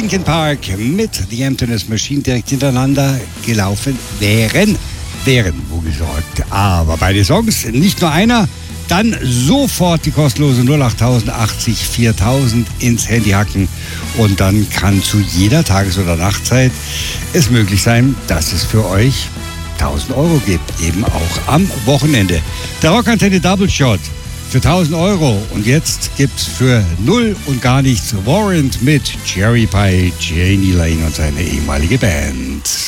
Linkin Park mit The Emptiness Machine direkt hintereinander gelaufen wären, wo gesagt. Aber beide Songs, nicht nur einer, dann sofort die kostenlose 08080 4000 ins Handy hacken und dann kann zu jeder Tages- oder Nachtzeit es möglich sein, dass es für euch 1000 Euro gibt, eben auch am Wochenende. Der Rockantenne Double Shot für 1000 Euro und jetzt gibt's für 0 und gar nichts Warrant mit Cherry Pie, Janie Lane und seine ehemalige Band.